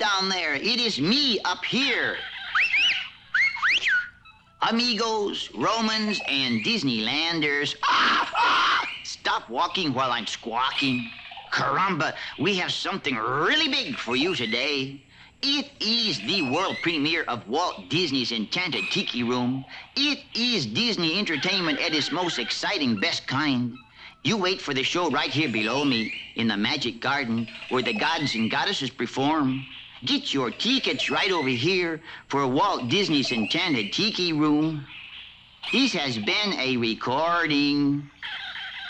down there. It is me up here. Amigos, Romans, and Disneylanders. Stop walking while I'm squawking. Caramba, we have something really big for you today. It is the world premiere of Walt Disney's Enchanted Tiki Room. It is Disney entertainment at its most exciting, best kind. You wait for the show right here below me in the Magic Garden where the gods and goddesses perform. Get your tickets right over here for Walt Disney's Enchanted Tiki Room. This has been a recording.